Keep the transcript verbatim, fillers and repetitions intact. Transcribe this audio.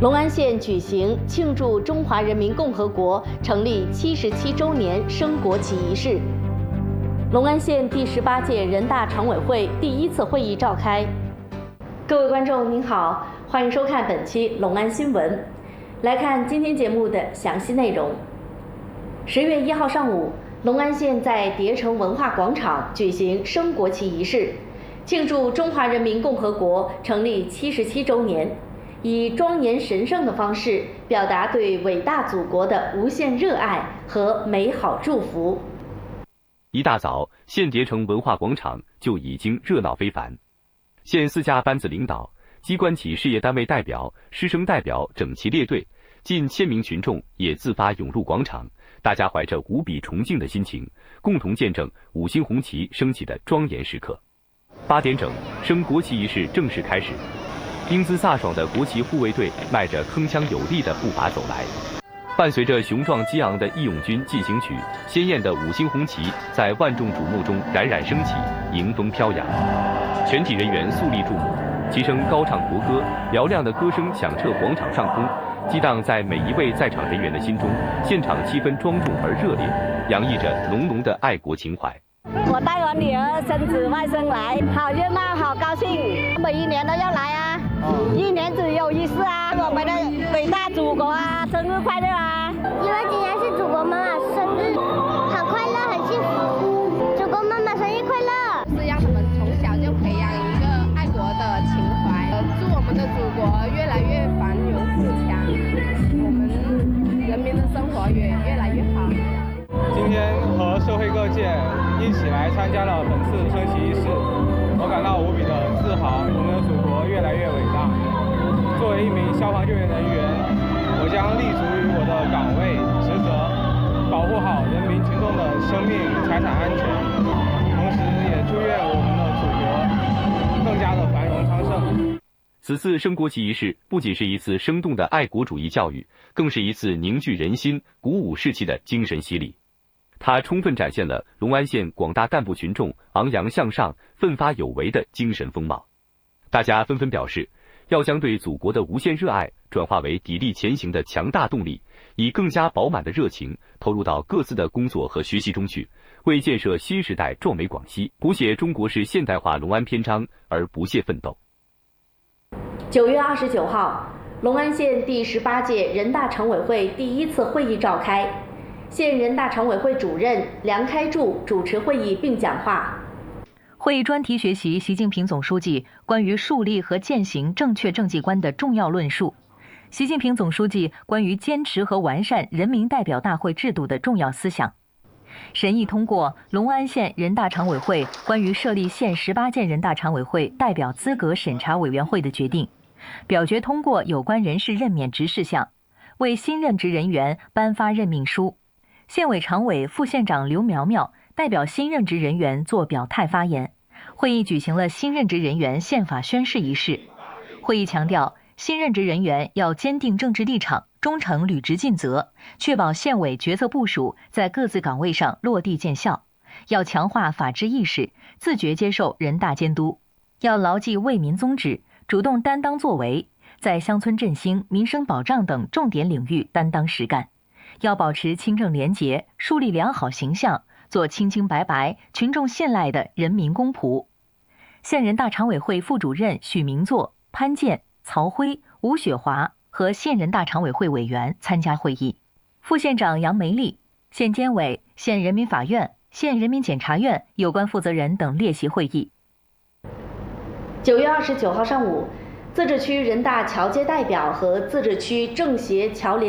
隆安县举行庆祝中华人民共和国成立七十七周年升国旗仪式。隆安县第十八届人大常委会第一次会议召开。各位观众您好，欢迎收看本期隆安新闻。来看今天节目的详细内容。十月一号上午，隆安县在叠城文化广场举行升国旗仪式，庆祝中华人民共和国成立七十七周年。以庄严神圣的方式表达对伟大祖国的无限热爱和美好祝福。 一大早，县叠城文化广场就已经热闹非凡，县四家班子领导、机关企事业单位代表、师生代表整齐列队，近千名群众也自发涌入广场，大家怀着无比崇敬的心情，共同见证五星红旗升起的庄严时刻。八点整，升国旗仪式正式开始。英姿飒爽的国旗护卫队迈着铿锵有力的步伐走来，伴随着雄壮激昂的义勇军进行曲，鲜艳的五星红旗在万众瞩目中冉冉升起，迎风飘扬。全体人员肃立注目，齐声高唱国歌，嘹亮的歌声响彻广场上空，激荡在每一位在场人员的心中。现场气氛庄重而热烈，洋溢着浓浓的爱国情怀。 我带我女儿、孙子、外甥来，好热闹，好高兴，每一年都要来啊。一年只有一次啊！我们的伟大祖国啊，生日快乐啊！ 因为今天是祖国妈妈生日，很快乐，很幸福。祖国妈妈生日快乐！ 是让他们从小就培养一个爱国的情怀，祝我们的祖国越来越繁荣富强，我们人民的生活也越来越好。 今天和社会各界一起来参加了本次升旗仪式，我感到无比的自豪，我们的祖国越来越伟大。作为一名消防救援人员，我将立足于我的岗位职责，保护好人民群众的生命财产安全，同时也祝愿我们的祖国更加的繁荣昌盛。 此次升国旗仪式不仅是一次生动的爱国主义教育，更是一次凝聚人心、鼓舞士气的精神洗礼。它充分展现了隆安县广大干部群众昂扬向上、奋发有为的精神风貌。大家纷纷表示，要将对祖国的无限热爱转化为砥砺前行的强大动力，以更加饱满的热情投入到各自的工作和学习中去，为建设新时代壮美广西、谱写中国式现代化隆安篇章而不懈奋斗。 九月二十九号，隆安县第十八届人大常委会第一次会议召开。县人大常委会主任梁开柱主持会议并讲话。 会议专题学习习近平总书记关于树立和践行正确政绩观的重要论述，习近平总书记关于坚持和完善人民代表大会制度的重要思想，审议通过隆安县人大常委会关于设立县十八届人大常委会代表资格审查委员会的决定，表决通过有关人事任免职事项，为新任职人员颁发任命书。县委常委、副县长刘苗苗代表新任职人员作表态发言。会议举行了新任职人员宪法宣誓仪式。会议强调，新任职人员要坚定政治立场，忠诚履职尽责，确保县委决策部署在各自岗位上落地见效。要强化法治意识，自觉接受人大监督。要牢记为民宗旨，主动担当作为，在乡村振兴、民生保障等重点领域担当实干。要保持清正廉洁，树立良好形象，做清清白白、群众信赖的人民公仆。县人大常委会副主任许明作、潘健、曹辉、吴雪华和县人大常委会委员参加会议。副县长杨梅丽、县监委、县人民法院、县人民检察院有关负责人等列席会议。 九月二十九号上午，自治区人大侨街代表和自治区政协侨联